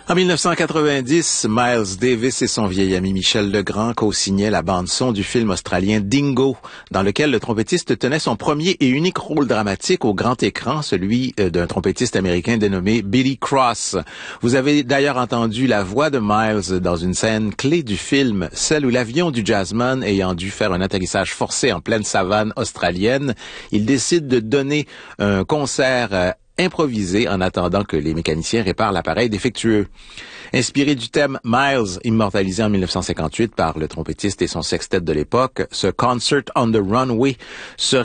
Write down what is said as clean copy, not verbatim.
En 1990, Miles Davis et son vieil ami Michel Legrand co-signaient la bande-son du film australien Dingo, dans lequel le trompettiste tenait son premier et unique rôle dramatique au grand écran, celui d'un trompettiste américain dénommé Billy Cross. Vous avez d'ailleurs entendu la voix de Miles dans une scène clé du film, celle où l'avion du jazzman ayant dû faire un atterrissage forcé en pleine savane australienne, il décide de donner un concert improvisé en attendant que les mécaniciens réparent l'appareil défectueux. Inspiré du thème Miles, immortalisé en 1958 par le trompettiste et son sextet de l'époque, ce Concert on the Runway serait